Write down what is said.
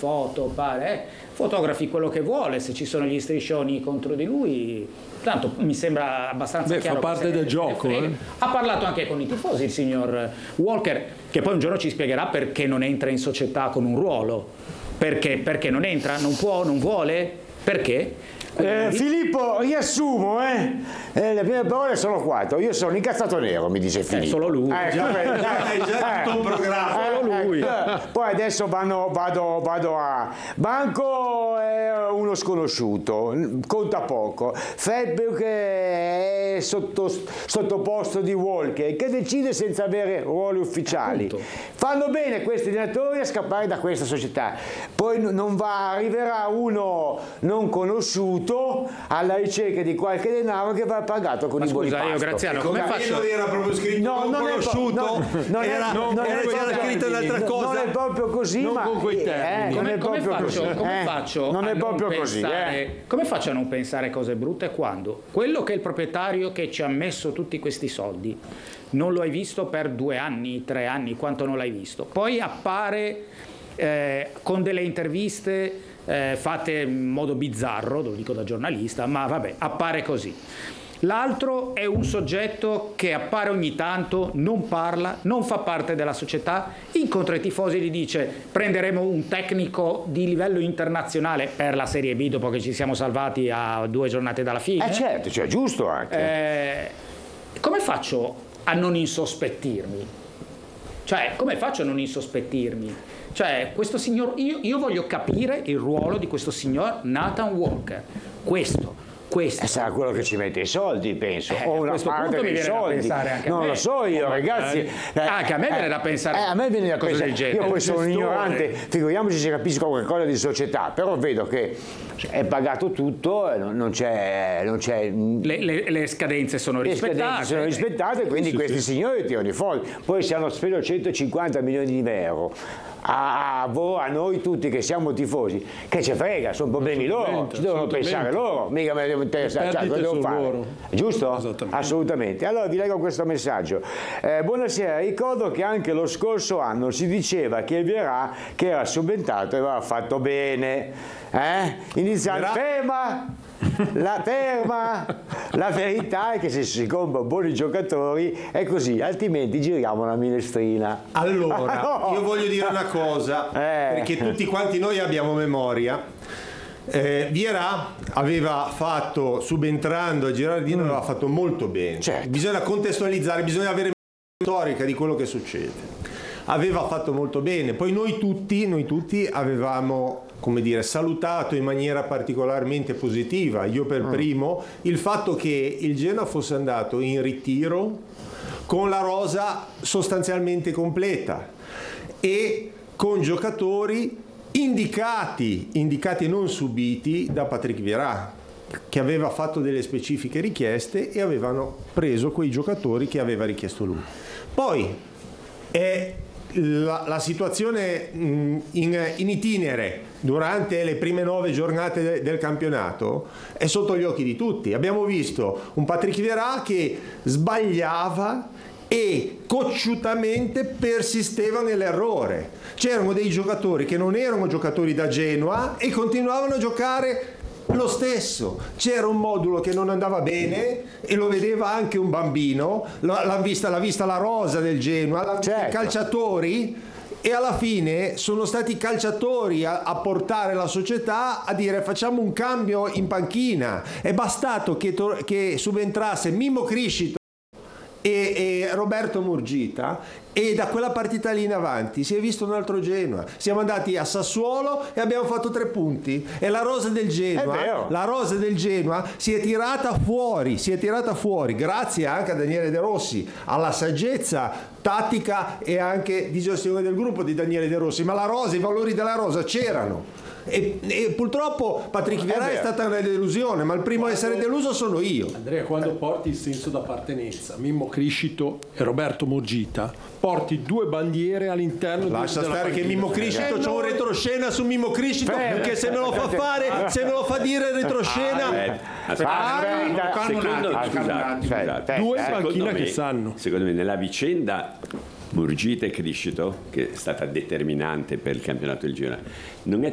foto, fotografi quello che vuole, se ci sono gli striscioni contro di lui, tanto mi sembra abbastanza chiaro. Fa parte del gioco. Ha parlato anche con i tifosi il signor Walker, che poi un giorno ci spiegherà perché non entra in società con un ruolo, perché non entra, non può, non vuole, perché? Filippo, riassumo, le prime parole sono 4. Io sono incazzato nero, mi dice Filippo. Solo lui. È già tutto un programma. Solo lui. Poi adesso vado a Banco, è uno sconosciuto, conta poco. Febbre che è sottoposto di Walker, che decide senza avere ruoli ufficiali. Fanno bene questi allenatori a scappare da questa società. Poi arriverà uno non conosciuto alla ricerca di qualche denaro che va pagato con i buoni pasto. Io Graziano, come faccio? Non era proprio scritto non conosciuto, era scritto un'altra cosa. Non è proprio così, non ma con quei termini. Come faccio non è proprio così. Come faccio a non pensare cose brutte quando quello che è il proprietario che ci ha messo tutti questi soldi non lo hai visto per 2 anni, 3 anni, quanto non l'hai visto? Poi appare con delle interviste fatte in modo bizzarro, lo dico da giornalista, ma vabbè, appare così. L'altro è un soggetto che appare ogni tanto, non parla, non fa parte della società, incontra i tifosi e gli dice prenderemo un tecnico di livello internazionale per la Serie B dopo che ci siamo salvati a 2 giornate dalla fine. Certo, cioè giusto anche. Come faccio a non insospettirmi? Cioè, come faccio a non insospettirmi? Cioè, questo signor, io voglio capire il ruolo di questo signor Nathan Walker. Questo. Sarà quello che ci mette i soldi, penso, o una parte dei soldi. Non lo so io, ragazzi. Anche a me viene da pensare. A me viene da pensare. Io poi sono un ignorante, figuriamoci se capisco qualcosa di società, però vedo che è pagato tutto, non c'è. Le scadenze sono rispettate. Quindi questi signori tirano i soldi. Poi se hanno speso 150 milioni di euro. A noi tutti che siamo tifosi, che ci frega, sono problemi loro, ci devono pensare loro, mica me ne devo interessare, cosa devo fare? Loro. Giusto? Assolutamente. Allora vi leggo questo messaggio. Buonasera, ricordo che anche lo scorso anno si diceva che Vieira, che era subentrato, aveva fatto bene. Iniziando, ferma! La verità è che se si comprano buoni giocatori è così, altrimenti giriamo la minestrina. Allora, io voglio dire una cosa, perché tutti quanti noi abbiamo memoria. Vieira aveva fatto, subentrando a Girardino, aveva fatto molto bene. Certo. Bisogna contestualizzare, bisogna avere una storica di quello che succede. Aveva fatto molto bene, poi noi tutti avevamo, come dire, salutato in maniera particolarmente positiva, io per primo, il fatto che il Genoa fosse andato in ritiro con la rosa sostanzialmente completa e con giocatori indicati e non subiti da Patrick Vieira, che aveva fatto delle specifiche richieste e avevano preso quei giocatori che aveva richiesto lui. Poi la situazione in itinere durante le prime 9 giornate del campionato è sotto gli occhi di tutti. Abbiamo visto un Patrick Vieira che sbagliava e cocciutamente persisteva nell'errore. C'erano dei giocatori che non erano giocatori da Genoa e continuavano a giocare lo stesso. C'era un modulo che non andava bene e lo vedeva anche un bambino, l'ha vista la rosa del Genoa, i calciatori, e alla fine sono stati i calciatori a portare la società a dire facciamo un cambio in panchina. È bastato che subentrasse Mimmo Criscito e Roberto Murgita, e da quella partita lì in avanti si è visto un altro Genoa. Siamo andati a Sassuolo e abbiamo fatto 3 punti, e la rosa del Genoa si è tirata fuori grazie anche a Daniele De Rossi, alla saggezza tattica e anche di gestione del gruppo di Daniele De Rossi, ma la rosa, i valori della rosa c'erano. E purtroppo Patrick Vieira è stata una delusione, ma il primo a essere deluso sono io. Andrea, quando porti il senso d'appartenenza, Mimmo Criscito e Roberto Murgita, porti 2 bandiere all'interno lascia stare che Mimmo Criscito, c'è un retroscena su Mimmo Criscito che se me lo fa fare, se me lo fa dire retroscena, scusate, 2 in panchina che sanno. Secondo me nella vicenda Murgita e Criscito, che è stata determinante per il campionato del Genoa, non è